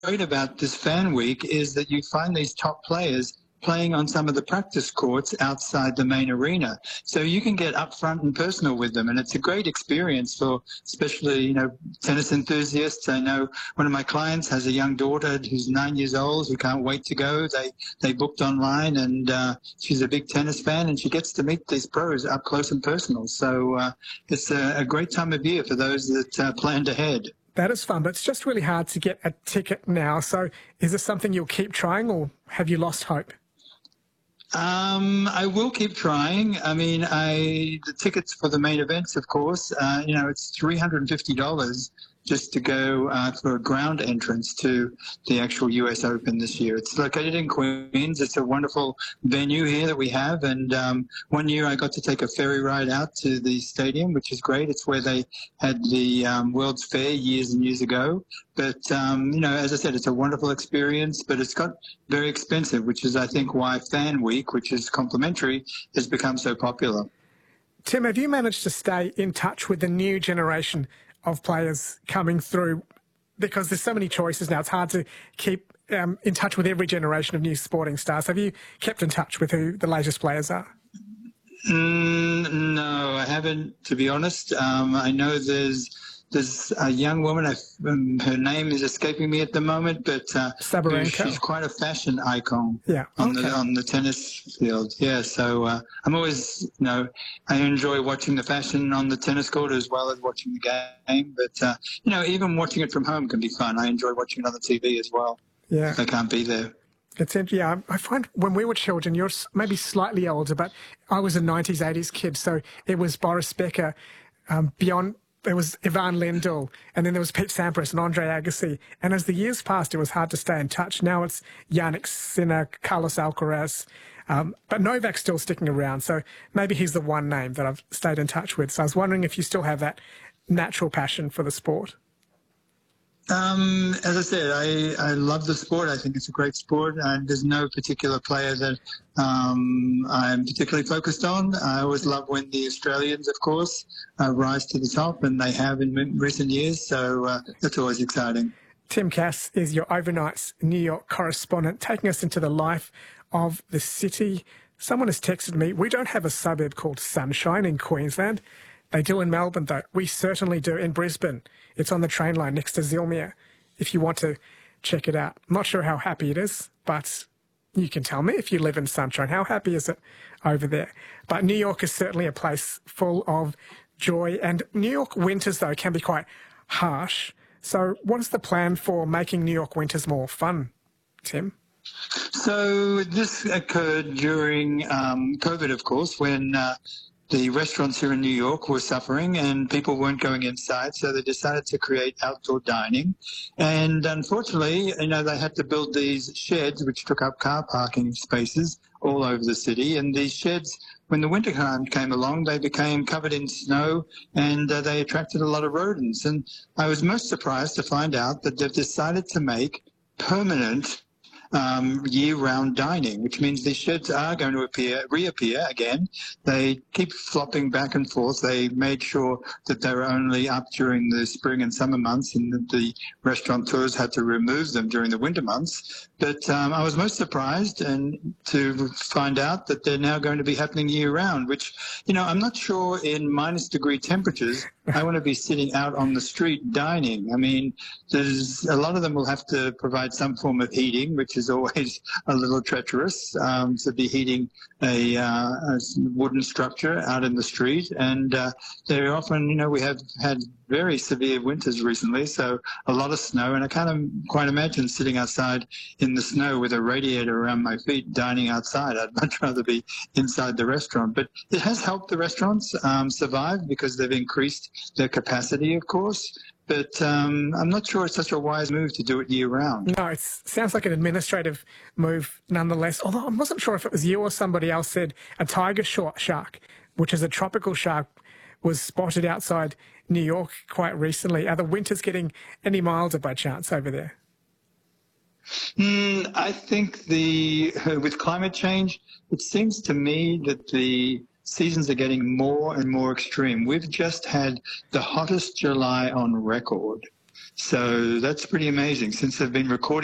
great about this fan week is that you find these top players playing on some of the practice courts outside the main arena. So you can get up front and personal with them, and it's a great experience for especially, tennis enthusiasts. I know one of my clients has a young daughter who's 9 years old who can't wait to go. They booked online, and she's a big tennis fan, and she gets to meet these pros up close and personal. So it's a great time of year for those that planned ahead. That is fun, but it's just really hard to get a ticket now. So is this something you'll keep trying, or have you lost hope? I will keep trying. I mean, the tickets for the main events, of course, it's $350 just to go for a ground entrance to the actual US Open this year. It's located in Queens. It's a wonderful venue here that we have. And one year I got to take a ferry ride out to the stadium, which is great. It's where they had the World's Fair years and years ago. But, as I said, it's a wonderful experience, but it's got very expensive, which is, I think, why Fan Week, which is complimentary, has become so popular. Tim, have you managed to stay in touch with the new generation of players coming through? Because there's so many choices now, it's hard to keep in touch with every generation of new sporting stars. Have you kept in touch with who the latest players are? No, I haven't, to be honest. I know there's a young woman, her name is escaping me at the moment, but Sabalenka. She's quite a fashion icon on the tennis field. Yeah, so I'm always, I enjoy watching the fashion on the tennis court as well as watching the game. But, even watching it from home can be fun. I enjoy watching it on the TV as well. Yeah. If I can't be there. I find when we were children, you're maybe slightly older, but I was a 90s, 80s kid, so it was Boris Becker, there was Ivan Lendl, and then there was Pete Sampras and Andre Agassi. And as the years passed, it was hard to stay in touch. Now it's Jannik Sinner, Carlos Alcaraz, but Novak's still sticking around. So maybe he's the one name that I've stayed in touch with. So I was wondering if you still have that natural passion for the sport. As I said, I love the sport. I think it's a great sport. There's no particular player that I'm particularly focused on. I always love when the Australians, of course, rise to the top, and they have in recent years. So that's always exciting. Tim Cass is your overnight New York correspondent, taking us into the life of the city. Someone has texted me, we don't have a suburb called Sunshine in Queensland. They do in Melbourne, though. We certainly do in Brisbane. It's on the train line next to Zilmere, if you want to check it out. I'm not sure how happy it is, but you can tell me if you live in Sunshine. How happy is it over there? But New York is certainly a place full of joy. And New York winters, though, can be quite harsh. So what is the plan for making New York winters more fun, Tim? So this occurred during COVID, of course, when the restaurants here in New York were suffering and people weren't going inside, so they decided to create outdoor dining. And unfortunately, they had to build these sheds which took up car parking spaces all over the city. And these sheds, when the winter time came along, they became covered in snow, and they attracted a lot of rodents. And I was most surprised to find out that they've decided to make permanent year-round dining, which means these sheds are going to reappear again. They keep flopping back and forth. They made sure that they were only up during the spring and summer months, and that the restaurateurs had to remove them during the winter months. But I was most surprised and to find out that they're now going to be happening year-round, which, I'm not sure in -degree temperatures I want to be sitting out on the street dining. I mean, there's a lot of them will have to provide some form of heating, which is always a little treacherous, to be heating a wooden structure out in the street. And they're often, we have had very severe winters recently, so a lot of snow, and I can't quite imagine sitting outside in the snow with a radiator around my feet dining outside. I'd much rather be inside the restaurant. But it has helped the restaurants survive because they've increased their capacity, of course. But I'm not sure it's such a wise move to do it year-round. No, it sounds like an administrative move nonetheless, although I wasn't sure if it was you or somebody else said a tiger shark, which is a tropical shark, was spotted outside New York quite recently. Are the winters getting any milder by chance over there? I think with climate change, it seems to me that the seasons are getting more and more extreme. We've just had the hottest July on record. So that's pretty amazing. Since they've been recording